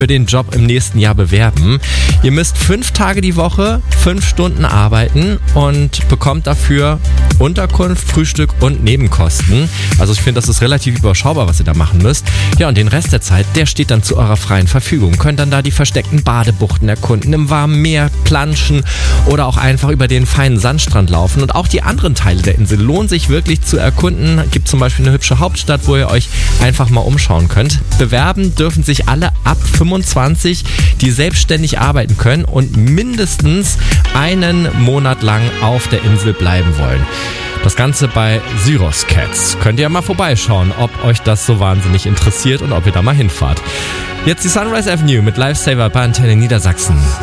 für den Job im nächsten Jahr bewerben. Ihr müsst 5 Tage die Woche, 5 Stunden arbeiten und bekommt dafür Unterkunft, Frühstück und Nebenkosten. Also ich finde, das ist relativ überschaubar, was ihr da machen müsst. Ja, und den Rest der Zeit, der steht dann zu eurer freien Verfügung. Könnt dann da die versteckten Badebuchten erkunden, im warmen Meer planschen oder auch einfach über den feinen Sandstrand laufen. Und auch die anderen Teile der Insel lohnt sich wirklich zu erkunden. Gibt zum Beispiel eine hübsche Hauptstadt, wo ihr euch einfach mal umschauen könnt. Bewerben dürfen sich alle ab 25, die selbstständig arbeiten können und mindestens einen Monat lang auf der Insel bleiben wollen. Das Ganze bei Syros Cats. Könnt ihr mal vorbeischauen, ob euch das so wahnsinnig interessiert und ob ihr da mal hinfahrt. Jetzt die Sunrise Avenue mit Lifesaver bei Antenne Niedersachsen.